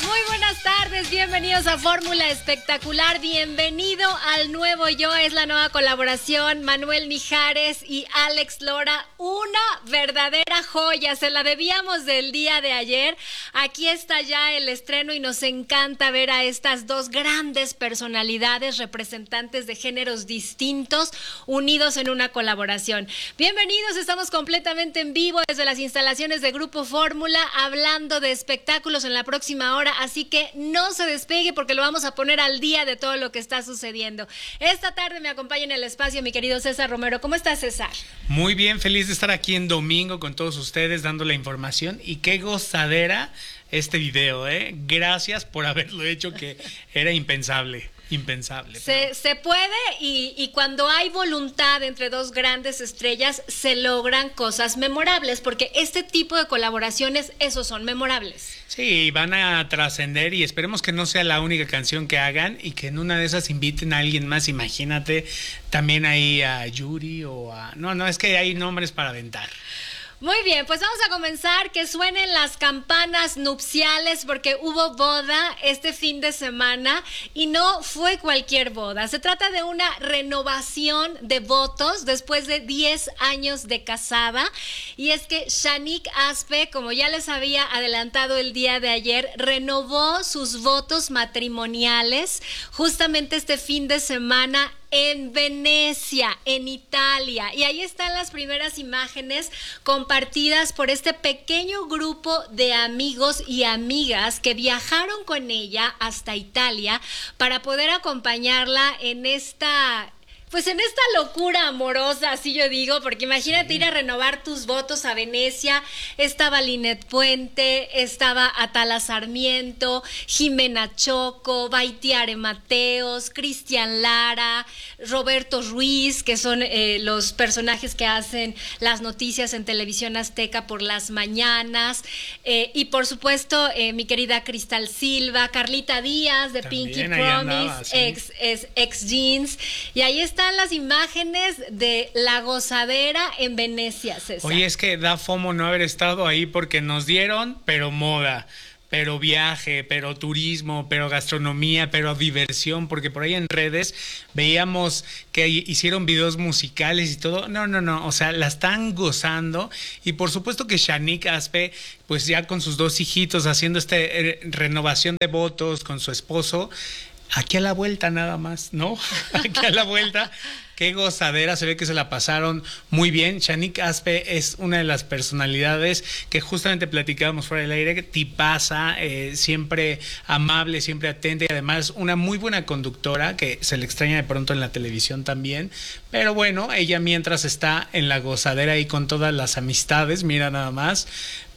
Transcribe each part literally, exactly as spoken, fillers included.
Muy buenas tardes, bienvenidos a Fórmula Espectacular, bienvenido al nuevo Yo, es la nueva colaboración, Manuel Mijares y Alex Lora, una verdadera joya, se la debíamos del día de ayer, aquí está ya el estreno y nos encanta ver a estas dos grandes personalidades, representantes de géneros distintos, unidos en una colaboración. Bienvenidos, estamos completamente en vivo desde las instalaciones de Grupo Fórmula, hablando de espectáculos en la próxima hora, así que no se despegue porque lo vamos a poner al día de todo lo que está sucediendo. Esta tarde me acompaña en el espacio mi querido César Romero. ¿Cómo estás, César? Muy bien, feliz de estar aquí en domingo con todos ustedes dando la información y qué gozadera este video, ¿eh? Gracias por haberlo hecho, que era impensable. Impensable. Se, se puede y, y cuando hay voluntad entre dos grandes estrellas se logran cosas memorables, porque este tipo de colaboraciones, esos son memorables. Sí, van a trascender y esperemos que no sea la única canción que hagan y que en una de esas inviten a alguien más. Imagínate también ahí a Yuri o a... No, no, es que hay nombres para aventar. Muy bien, pues vamos a comenzar, que suenen las campanas nupciales porque hubo boda este fin de semana y no fue cualquier boda. Se trata de una renovación de votos después de diez años de casada, y es que Shanique Aspe, como ya les había adelantado el día de ayer, renovó sus votos matrimoniales justamente este fin de semana en Venecia, en Italia, y ahí están las primeras imágenes compartidas por este pequeño grupo de amigos y amigas que viajaron con ella hasta Italia para poder acompañarla en esta... Pues en esta locura amorosa, así yo digo, porque imagínate sí. ir a renovar tus votos a Venecia. Estaba Linet Puente, estaba Atala Sarmiento, Jimena Choco, Baitiare Mateos, Cristian Lara, Roberto Ruiz, que son eh, los personajes que hacen las noticias en Televisión Azteca por las mañanas, eh, y por supuesto eh, mi querida Cristal Silva, Carlita Díaz de También Pinky Promise, andaba, sí. ex, ex, ex Jeans, y ahí está están las imágenes de la gozadera en Venecia, César. Oye, es que da fomo no haber estado ahí porque nos dieron, pero moda, pero viaje, pero turismo, pero gastronomía, pero diversión, porque por ahí en redes veíamos que hicieron videos musicales y todo. No, no, no, o sea, la están gozando. Y por supuesto que Shanique Aspe, pues ya con sus dos hijitos haciendo esta eh, renovación de votos con su esposo, aquí a la vuelta nada más, ¿no? Aquí a la vuelta, qué gozadera, se ve que se la pasaron muy bien. Shanique Aspe es una de las personalidades que justamente platicábamos fuera del aire, tipaza, eh, siempre amable, siempre atenta y además una muy buena conductora que se le extraña de pronto en la televisión también. Pero bueno, ella mientras está en la gozadera y con todas las amistades, mira nada más.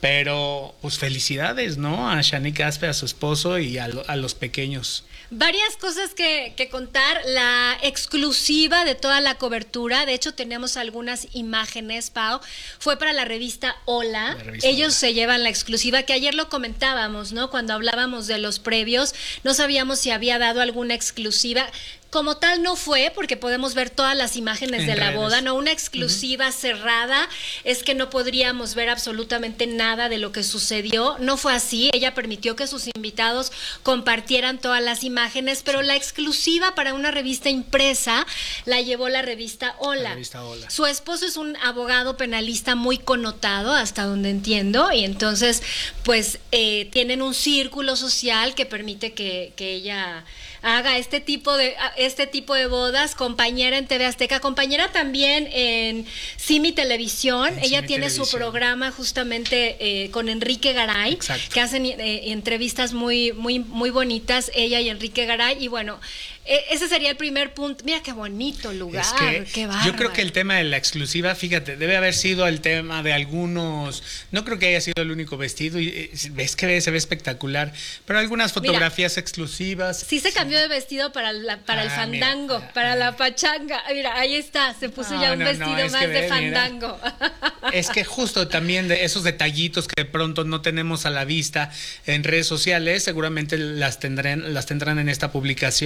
Pero pues felicidades, ¿no? A Shanique Aspe, a su esposo y a, lo, a los pequeños. Varias cosas que, que contar, la exclusiva de toda la cobertura, de hecho tenemos algunas imágenes, Pau, fue para la revista Hola, la revista ellos Hola. Se llevan la exclusiva, que ayer lo comentábamos, ¿no? Cuando hablábamos de los previos, no sabíamos si había dado alguna exclusiva. Como tal no fue, porque podemos ver todas las imágenes en de la redes. Boda, no una exclusiva uh-huh. cerrada, es que no podríamos ver absolutamente nada de lo que sucedió, no fue así, ella permitió que sus invitados compartieran todas las imágenes, pero sí. la exclusiva para una revista impresa la llevó la revista Hola. La revista Hola. Su esposo es un abogado penalista muy connotado, hasta donde entiendo, y entonces pues eh, tienen un círculo social que permite que, que ella haga este tipo de este tipo de bodas. Compañera en T V Azteca, compañera también en Simi Televisión. En Ella Simi tiene Televisión. Su programa justamente eh, con Enrique Garay, Exacto. que hacen eh, entrevistas muy muy muy bonitas, ella y Enrique Garay, y bueno, eh, ese sería el primer punto. Mira qué bonito lugar, es que qué bárbaro. Yo creo que el tema de la exclusiva, fíjate, debe haber sido el tema de algunos, no creo que haya sido el único vestido, y eh, ves que se ve espectacular, pero algunas fotografías Mira, exclusivas. Sí se cambió sí. de vestido para la, para ah, el fandango, mira, para ah, la pachanga. Mira, ahí está, se puso no, ya un no, vestido no, más de ve, fandango. Mira, es que justo también de esos detallitos que de pronto no tenemos a la vista en redes sociales, seguramente las tendrán, las tendrán en esta publicación,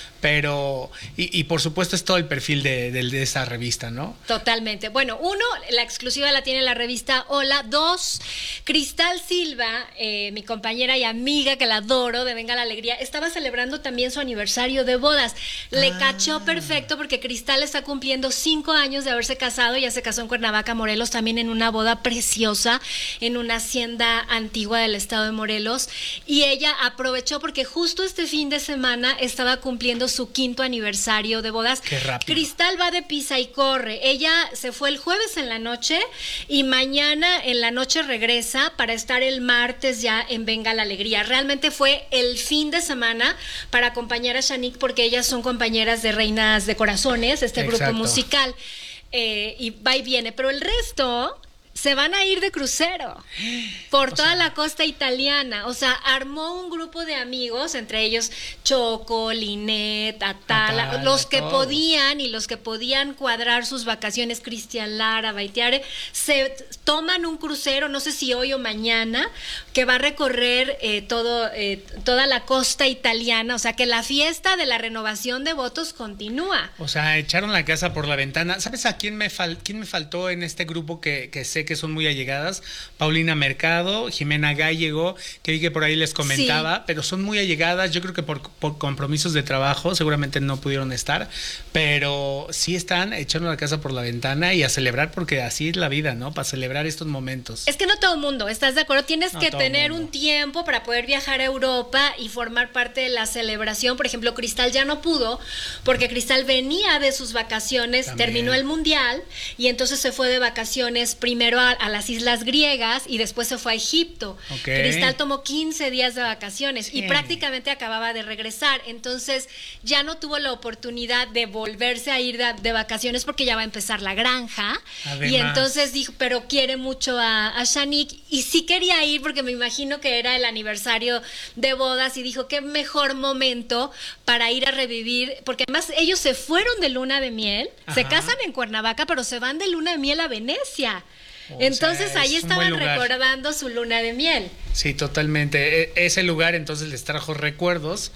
pero, y, y por supuesto es todo el perfil de, de, de esa revista, ¿no? Totalmente. Bueno, uno, la exclusiva la tiene la revista Hola. Dos, Cristal Silva, eh, mi compañera y amiga que la adoro, de Venga la Alegría, estaba celebrando también su aniversario de bodas. Le ah. cachó perfecto porque Cristal está cumpliendo cinco años de haberse casado, ya se casó en Cuernavaca, Morelos, también en una boda preciosa, en una hacienda antigua del estado de Morelos, y ella aprovechó porque justo este fin de semana estaba cumpliendo su quinto aniversario de bodas. Qué rápido. Cristal va de pisa y corre. Ella se fue el jueves en la noche y mañana en la noche regresa para estar el martes ya en Venga la Alegría. Realmente fue el fin de semana para acompañar a Shanique porque ellas son compañeras de Reinas de Corazones, este Exacto. grupo musical. Eh, y va y viene, pero el resto se van a ir de crucero por o toda sea, la costa italiana. O sea, armó un grupo de amigos, entre ellos Choco, Linet, Atala, Atala los que todos. podían y los que podían cuadrar sus vacaciones, Cristian Lara, Baitiare, se toman un crucero, no sé si hoy o mañana, que va a recorrer eh, todo, eh, toda la costa italiana. O sea, que la fiesta de la renovación de votos continúa. O sea, echaron la casa por la ventana. ¿Sabes a quién me, fal quién me faltó en este grupo que, que sé que son muy allegadas? Paulina Mercado, Jimena Gallego, que vi que por ahí les comentaba, sí. pero son muy allegadas. Yo creo que por, por compromisos de trabajo seguramente no pudieron estar, pero sí están echando la casa por la ventana y a celebrar, porque así es la vida, ¿no? Para celebrar estos momentos. Es que no todo el mundo, ¿estás de acuerdo? Tienes no que tener un tiempo para poder viajar a Europa y formar parte de la celebración. Por ejemplo, Cristal ya no pudo, porque Cristal venía de sus vacaciones, También. terminó el Mundial y entonces se fue de vacaciones primero a, a las islas griegas y después se fue a Egipto. Okay. Cristal tomó quince días de vacaciones sí. y prácticamente acababa de regresar, entonces ya no tuvo la oportunidad de volverse a ir de, de vacaciones porque ya va a empezar la granja. Además. Y entonces dijo, pero quiere mucho a, a Shanique y sí quería ir porque me imagino que era el aniversario de bodas y dijo, qué mejor momento para ir a revivir, porque además ellos se fueron de luna de miel, Ajá. se casan en Cuernavaca, pero se van de luna de miel a Venecia. O entonces sea, ahí estaban recordando su luna de miel. Sí, totalmente. E ese lugar entonces les trajo recuerdos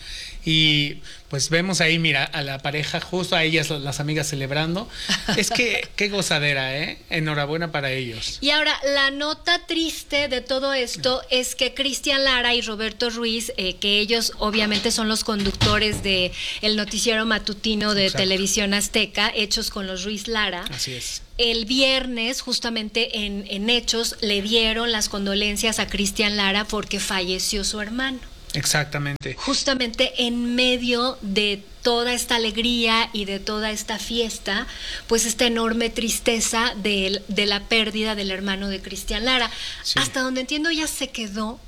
y pues vemos ahí, mira, a la pareja, justo a ellas, las amigas celebrando. Es que qué gozadera, ¿eh? Enhorabuena para ellos. Y ahora, la nota triste de todo esto es que Cristian Lara y Roberto Ruiz, eh, que ellos obviamente son los conductores de el noticiero matutino de Exacto. Televisión Azteca, Hechos con los Ruiz Lara. Así es. El viernes, justamente en, en Hechos, le dieron las condolencias a Cristian Lara porque falleció su hermano. Exactamente. Justamente en medio de toda esta alegría y de toda esta fiesta, pues esta enorme tristeza de, de la pérdida del hermano de Cristian Lara. Sí. Hasta donde entiendo, ya se quedó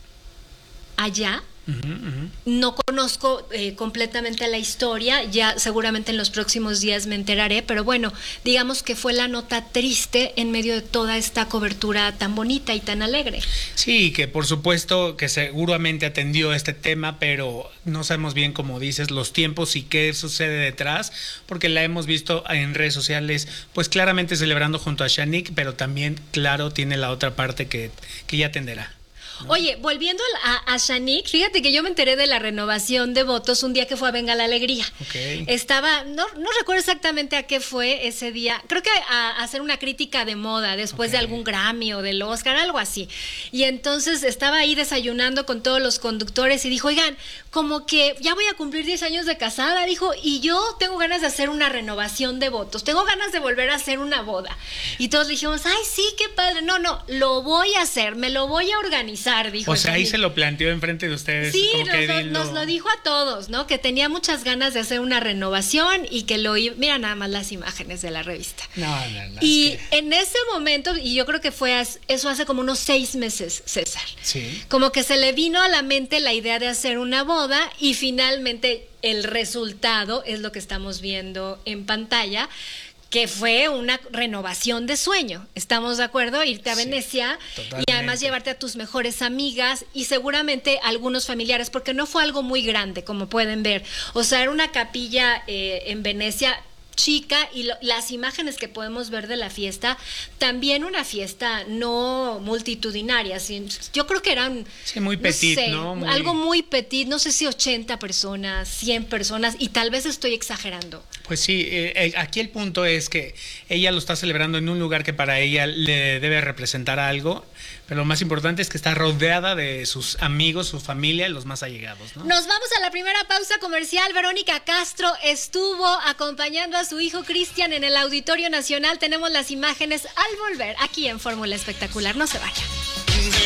allá. Uh-huh, uh-huh. No conozco eh, completamente la historia, ya seguramente en los próximos días me enteraré, pero bueno, digamos que fue la nota triste en medio de toda esta cobertura tan bonita y tan alegre. Sí, que por supuesto que seguramente atendió este tema, pero no sabemos bien, como dices, los tiempos y qué sucede detrás, porque la hemos visto en redes sociales, pues claramente celebrando junto a Shanique, pero también, claro, tiene la otra parte que, que ya atenderá. ¿No? Oye, volviendo a, a Shanique, fíjate que yo me enteré de la renovación de votos un día que fue a Venga la Alegría. Okay. Estaba, no, no recuerdo exactamente a qué fue ese día, creo que a, a hacer una crítica de moda después okay. de algún Grammy o del Oscar, algo así. Y entonces estaba ahí desayunando con todos los conductores y dijo, oigan, como que ya voy a cumplir diez años de casada, dijo, y yo tengo ganas de hacer una renovación de votos, tengo ganas de volver a hacer una boda. Y todos dijimos, ay, sí, qué padre. No, no, lo voy a hacer, me lo voy a organizar. Dijo o sea, ahí se lo planteó enfrente de ustedes. Sí, como nos, que lo, lo... nos lo dijo a todos, ¿no? Que tenía muchas ganas de hacer una renovación y que lo iba... Mira nada más las imágenes de la revista. No, no, no. Y es que... en ese momento, y yo creo que fue eso hace como unos seis meses, César. Sí. Como que se le vino a la mente la idea de hacer una boda y finalmente el resultado es lo que estamos viendo en pantalla, que fue una renovación de sueño. ¿Estamos de acuerdo? Irte a sí, Venecia totalmente. Y además llevarte a tus mejores amigas y seguramente algunos familiares, porque no fue algo muy grande, como pueden ver. O sea, era una capilla eh, en Venecia chica y lo, las imágenes que podemos ver de la fiesta, también una fiesta no multitudinaria. Yo creo que eran... Sí, muy petit, no sé, ¿no? Muy... Algo muy petit, no sé si ochenta personas, cien personas, y tal vez estoy exagerando. Pues sí, eh, aquí el punto es que ella lo está celebrando en un lugar que para ella le debe representar algo, pero lo más importante es que está rodeada de sus amigos, su familia, los más allegados, ¿no? Nos vamos a la primera pausa comercial. Verónica Castro estuvo acompañando a su hijo Cristian en el Auditorio Nacional. Tenemos las imágenes al volver aquí en Fórmula Espectacular. No se vayan.